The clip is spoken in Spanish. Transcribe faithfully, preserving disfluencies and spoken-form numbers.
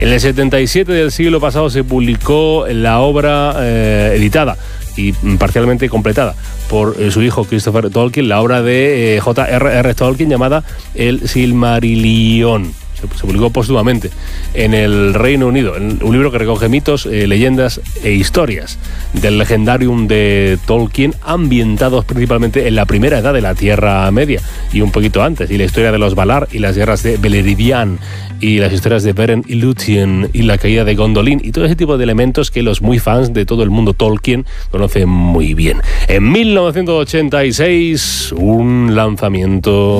En el setenta y siete del siglo pasado se publicó la obra eh, editada y parcialmente completada por eh, su hijo Christopher Tolkien, la obra de eh, J R R Tolkien llamada El Silmarillion. Se publicó póstumamente en el Reino Unido, un libro que recoge mitos, eh, leyendas e historias del legendarium de Tolkien, ambientados principalmente en la primera edad de la Tierra Media y un poquito antes, y la historia de los Valar y las guerras de Beleriand y las historias de Beren y Lúthien y la caída de Gondolin y todo ese tipo de elementos que los muy fans de todo el mundo Tolkien conocen muy bien. En mil novecientos ochenta y seis, un lanzamiento